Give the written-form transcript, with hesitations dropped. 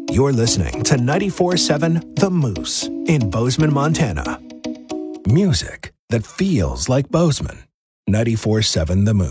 You're listening to 94.7 The Moose in Bozeman, Montana. Music that feels like Bozeman. 94.7 The Moose.